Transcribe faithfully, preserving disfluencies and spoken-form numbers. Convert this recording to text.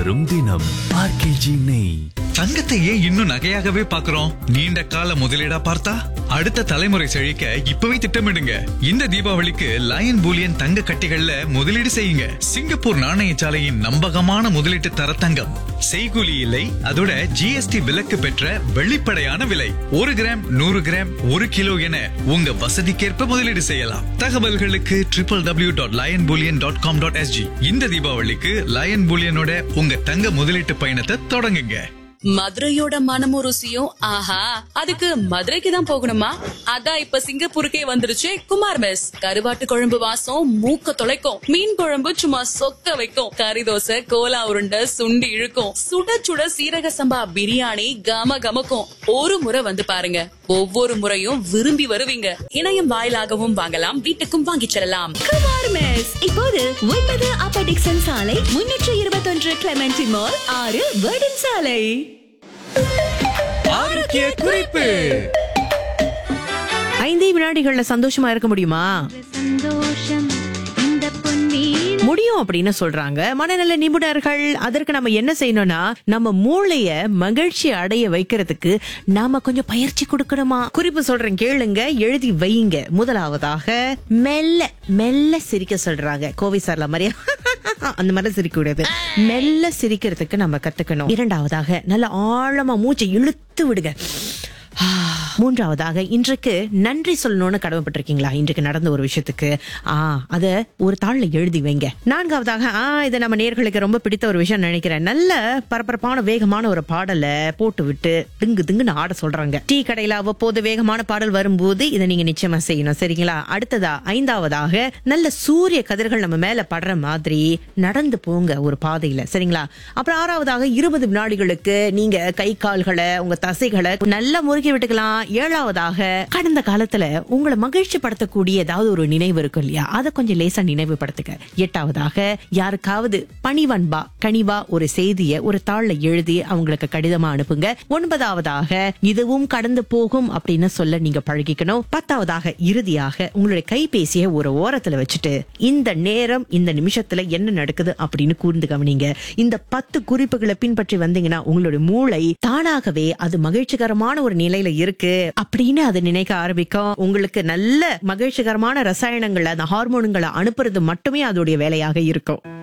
வளரும் தினம் ஆர்கேஜி நெய். தங்கத்தை ஏன் இன்னும் நகையாகவே பாக்குறோம்? நீண்ட கால முதலீடா பார்த்தா அடுத்த தலைமுறை செழிக்க இப்பவே திட்டமிடுங்க. இந்த தீபாவளிக்கு லயன் பூலியன் தங்க கட்டிகள்ல முதலீடு செய்யுங்க. சிங்கப்பூர் நாணயசாலையின் நம்பகமான முதலீட்டு தர தங்கம். செய்கூலி இல்லை, அதோட ஜிஎஸ்டி விலக்கு பெற்ற வெளிப்படையான விலை. ஒரு கிராம், நூறு கிராம், ஒரு கிலோ என உங்க வசதிக்கேற்ப முதலீடு செய்யலாம். தகவல்களுக்கு triple W dot line Boolean dot com dot SG. இந்த தீபாவளிக்கு லயன் பூலியனோட உங்க தங்க முதலீட்டு பயணத்தை தொடங்குங்க. மதுரையோட மனமும் ருசியும் ஆஹா, அதுக்கு மதுரைக்கு தான் போகணுமா? அதான் இப்ப சிங்கப்பூருக்கே வந்துருச்சு குமார் மெஸ். கருவாட்டு குழம்பு வாசம் மூக்க தொலைக்கும், மீன் குழம்பு சும்மா சொக்க வைக்கும், கறி தோசை, கோலா உருண்டை, சுண்டி இழுக்கும், சுட சுட சீரக சம்பா பிரியாணி கம கமக்கும். ஒரு முறை வந்து பாருங்க, ஒவ்வொரு முறையும் விரும்பி வருவீங்க. இணையம் வாயிலாகவும் வாங்கலாம், வீட்டுக்கும் வாங்கிச் செல்லலாம். குமார் மெஸ் இப்போது ஒன்பது அப்பர் டிக்சன் சாலை, முன்னூற்று இருபத்தொன்று கிளமெண்டி மால், ஆறு வேர்டன் சாலை. ஆரோக்கிய குறிப்பு. ஐந்தே வினாடிகள்ல சந்தோஷமா இருக்க முடியுமா? முடியும் அப்படின்னு சொல்றாங்க மனநல நிபுணர்கள். அதற்கு நம்ம என்ன செய்யணும்னா, நம்ம மூளைய மகிழ்ச்சி அடைய வைக்கிறதுக்கு நாம கொஞ்சம் பயிற்சி கொடுக்கணுமா. குறிப்பு சொல்றேன், கேளுங்க, எழுதி வைங்க. முதலாவதாக மெல்ல மெல்ல சிரிக்க சொல்றாங்க. கோவை சார்ல மாதிரியா அந்த மாதிரி சிரிக்க கூடாது, மெல்ல சிரிக்கிறதுக்கு நம்ம கத்துக்கணும். இரண்டாவதாக நல்ல ஆழமா மூச்சை இழுத்து விடுங்க. மூன்றாவதாக இன்றைக்கு நன்றி சொல்லணும்னு கடமைப்பட்டிருக்கீங்களா? இன்றைக்கு நடந்த ஒரு விஷயத்துக்கு ஆ அத ஒரு தாள்ல எழுதி வைங்க. நான்காவதாக ஆ இதை நம்ம நேயர்களுக்கு ரொம்ப பிடித்த ஒரு விஷயம் நினைக்கிறேன், நல்ல பரபரப்பான வேகமான ஒரு பாடலை போட்டு விட்டு திங்கு திங்குன்னு ஆட சொல்றாங்க. டீ கடையில அவ்வப்போது வேகமான பாடல் வரும்போது இதை நீங்க நிச்சயமா செய்யணும், சரிங்களா? அடுத்ததா ஐந்தாவதாக நல்ல சூரிய கதிர்கள் நம்ம மேல படுற மாதிரி நடந்து போங்க ஒரு பாதையில, சரிங்களா? அப்புறம் ஆறாவதாக இருபது வினாடிகளுக்கு நீங்க கை கால்களை, உங்க தசைகளை நல்லா முறுக்கி விட்டுக்கலாம். ஏழாவதாக கடந்த காலத்துல உங்களை மகிழ்ச்சி படுத்தக்கூடிய ஏதாவது ஒரு நினைவு இருக்கும் இல்லையா, அதை கொஞ்சம் லேசா நினைவுபடுத்துங்க. எட்டாவதாக யாருக்காவது பணிவன்பா கனிவா ஒரு செய்தியை ஒரு தாள்ல எழுதி அவங்களுக்கு கடிதமா அனுப்புங்க. ஒன்பதாவதாக இதுவும் கடந்து போகும் அப்படின்னு சொல்ல நீங்க பழகிக்கணும். பத்தாவதாக இறுதியாக உங்களுடைய கைபேசியை ஒரு ஓரத்துல வச்சுட்டு இந்த நேரம் இந்த நிமிஷத்துல என்ன நடக்குது அப்படின்னு கூர்ந்து கவனிங்க. இந்த பத்து குறிப்புகளை பின்பற்றி வந்தீங்கன்னா உங்களுடைய மூளை தானாகவே அது மகிழ்ச்சிகரமான ஒரு நிலையில இருக்கு அப்படின்னு அதை நினைக்க ஆரம்பிக்கும். உங்களுக்கு நல்ல மகிழ்ச்சிகரமான ரசாயனங்களை, அந்த ஹார்மோன்களை அனுப்புறது மட்டுமே அதோடைய வேலையாக இருக்கும்.